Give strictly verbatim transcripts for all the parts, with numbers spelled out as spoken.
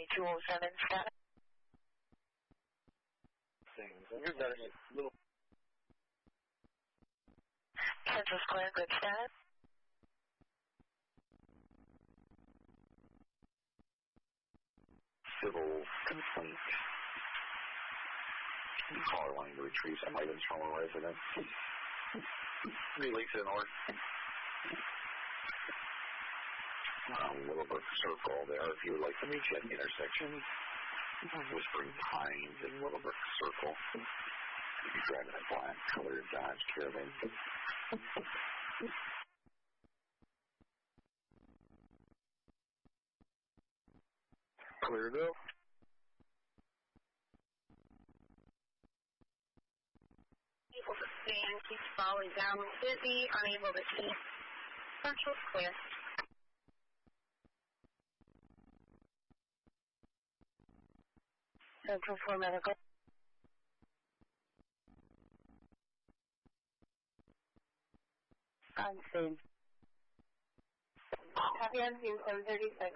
seventy-two oh seven status. Things. You're better than a little. Central Square, good status. Civil complaint. Caller wanting to retrieve some items from a resident. Relay to the north. Uh, Willowbrook Circle there, if you would like to reach that intersection. Whispering Pines and Willowbrook Circle. You're driving a black colored Dodge Caravan. Clearville. Able to stand, keeps falling down, busy, unable to keep. Central Square. Central for medical. On scene. Copy on scene, seven thirty-six.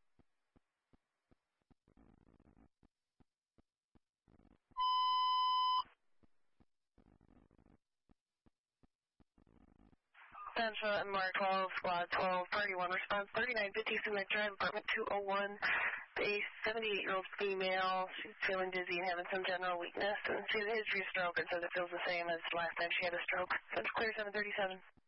Central M R twelve, squad twelve thirty-one, response thirty-nine fifty, Summit Drive, apartment two oh one. A seventy-eight-year-old female, she's feeling dizzy and having some general weakness, and she has a history of stroke and says it feels the same as last time she had a stroke. Central Clear seven thirty-seven.